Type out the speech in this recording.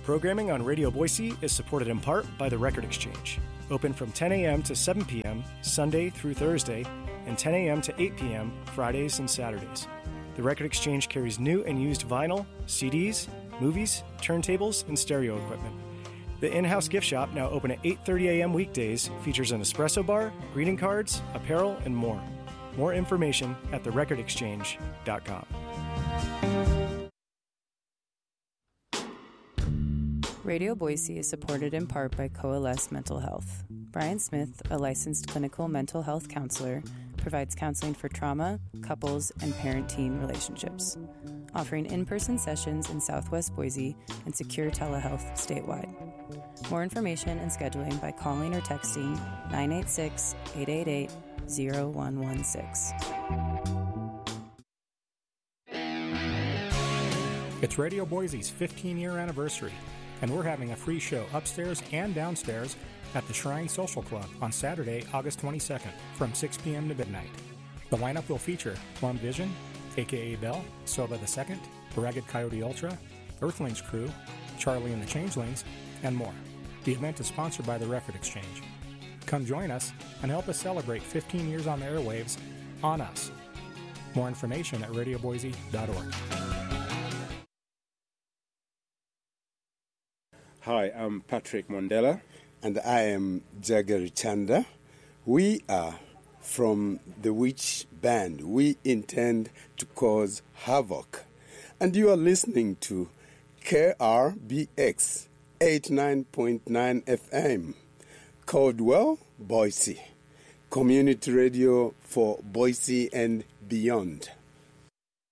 Programming on Radio Boise is supported in part by the Record Exchange. Open from 10 a.m. to 7 p.m. Sunday through Thursday, and 10 a.m. to 8 p.m. Fridays and Saturdays. The Record Exchange carries new and used vinyl, CDs, movies, turntables, and stereo equipment. The in-house gift shop, now open at 8:30 a.m. weekdays, features an espresso bar, greeting cards, apparel, and more. More information at therecordexchange.com. Radio Boise is supported in part by Coalesce Mental Health. Brian Smith, a licensed clinical mental health counselor, provides counseling for trauma, couples, and parent-teen relationships, offering in-person sessions in Southwest Boise and secure telehealth statewide. More information and scheduling by calling or texting 986-888-0116. It's Radio Boise's 15-year anniversary, and we're having a free show upstairs and downstairs at the Shrine Social Club on Saturday, August 22nd from 6 p.m. to midnight. The lineup will feature Plum Vision, a.k.a. Bell, Soba II, Ragged Coyote Ultra, Earthlings Crew, Charlie and the Changelings, and more. The event is sponsored by the Record Exchange. Come join us and help us celebrate 15 years on the airwaves on us. More information at radioboise.org. Hi, I'm Patrick Mondella. And I am Jagger Chanda. We are from the Witch Band. We intend to cause havoc. And you are listening to KRBX 89.9 FM, Caldwell, Boise, community radio for Boise and beyond.